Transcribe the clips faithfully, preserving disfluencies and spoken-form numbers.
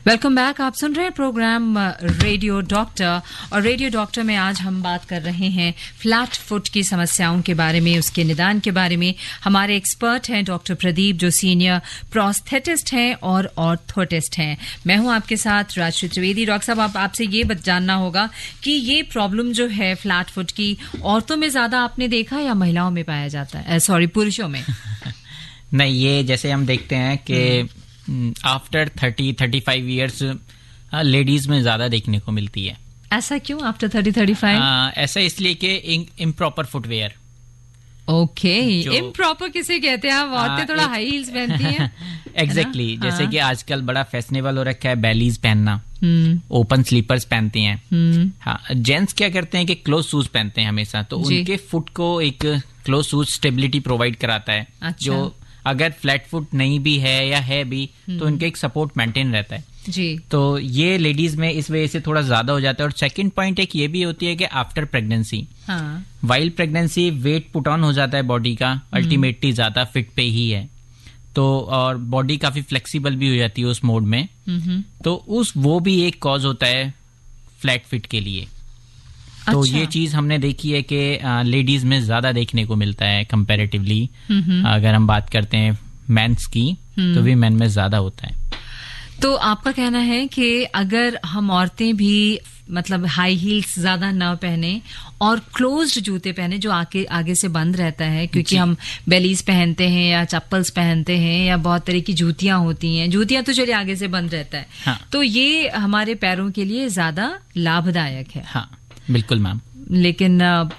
Welcome back. आप सुन रहे हैं प्रोग्राम रेडियो डॉक्टर, और रेडियो डॉक्टर में आज हम बात कर रहे हैं फ्लैट फुट की समस्याओं के बारे में, उसके निदान के बारे में। हमारे एक्सपर्ट हैं डॉक्टर प्रदीप, जो सीनियर प्रोस्थेटिस्ट हैं और ऑर्थोटिस्ट हैं। मैं हूं आपके साथ राजश्री त्रिवेदी। डॉक्टर साहब, आप आपसे ये जानना होगा कि ये प्रॉब्लम जो है फ्लैट फुट की, औरतों में ज्यादा आपने देखा या महिलाओं में पाया जाता है, सॉरी पुरुषों में? नहीं, ये जैसे हम देखते हैं कि after thirty thirty five years ladies में ज्यादा देखने को मिलती है। ऐसा क्यों आफ्टर थर्टी थर्टी फाइव? ऐसा इसलिए कि इम्प्रॉपर फुटवेयर। ओके, इम्प्रॉपर किसे कहते हैं? आप औरतें थोड़ा हाई हील्स पहनती हैं। एग्जैक्टली exactly, जैसे कि आजकल बड़ा फैशनेबल हो रखा है बैलीज पहनना, ओपन स्लीपर्स पहनती हैं। हाँ, जेंट्स क्या करते हैं कि क्लोज शूज पहनते हैं हमेशा, तो उनके फुट को एक क्लोज शूज स्टेबिलिटी प्रोवाइड कराता है। अच्छा। जो अगर फ्लैट फुट नहीं भी है या है भी तो उनके एक सपोर्ट मेंटेन रहता है जी। तो ये लेडीज में इस वजह से थोड़ा ज्यादा हो जाता है। और सेकंड पॉइंट एक ये भी होती है कि आफ्टर प्रेगनेंसी, हाँ। While pregnancy weight put on हो जाता है बॉडी का, अल्टीमेटली ज्यादा फिट पे ही है तो, और बॉडी काफी फ्लेक्सिबल भी हो जाती है उस मोड में, तो उस वो भी एक कॉज होता है फ्लैट फिट के लिए। तो अच्छा। ये चीज हमने देखी है कि लेडीज में ज्यादा देखने को मिलता है कंपैरेटिवली। अगर हम बात करते हैं मेंस की तो भी मेन में ज्यादा होता है। तो आपका कहना है कि अगर हम औरतें भी मतलब हाई हील्स ज्यादा न पहने और क्लोज्ड जूते पहने जो आगे आगे से बंद रहता है, क्योंकि हम बेलीज पहनते हैं या चप्पल्स पहनते हैं या बहुत तरह की जूतियां होती हैं, जूतियां तो चलिए आगे से बंद रहता है, हाँ। तो ये हमारे पैरों के लिए ज्यादा लाभदायक है। हाँ, बिल्कुल मैम। लेकिन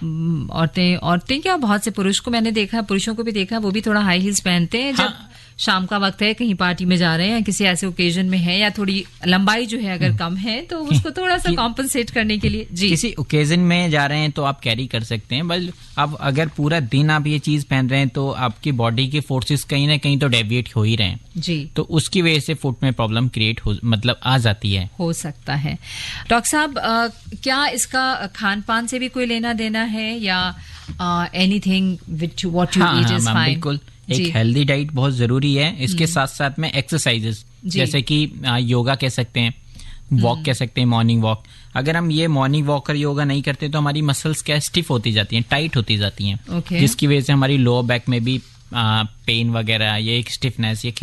औरतें औरतें क्या, बहुत से पुरुष को मैंने देखा, पुरुषों को भी देखा, वो भी थोड़ा हाई हील्स पहनते हैं। हाँ। जब शाम का वक्त है, कहीं पार्टी में जा रहे हैं या किसी ऐसे ओकेजन में है, या थोड़ी लंबाई जो है अगर कम है तो उसको थोड़ा सा कॉम्पनसेट करने के लिए जी किसी ओकेजन में जा रहे हैं तो आप कैरी कर सकते हैं। बल अब अगर पूरा दिन आप ये चीज पहन रहे हैं तो आपकी बॉडी के फोर्सेस कहीं ना कहीं तो डेविएट हो ही रहे हैं जी, तो उसकी वजह से फुट में प्रॉब्लम क्रिएट हो मतलब आ जाती है, हो सकता है। डॉक्टर साहब, क्या इसका खान पान से भी कोई लेना देना है या anything which what you eat is fine? बिल्कुल, एक हेल्दी डाइट बहुत जरूरी है। इसके साथ साथ में एक्सरसाइजेस, जैसे कि योगा कह सकते हैं, वॉक कह सकते हैं, मॉर्निंग वॉक। अगर हम ये मॉर्निंग वॉक और योगा नहीं करते तो हमारी मसल्स क्या स्टिफ होती जाती हैं, टाइट होती जाती हैं, okay. जिसकी वजह से हमारी लोअर बैक में भी पेन वगैरह, ये एक स्टिफनेस, ये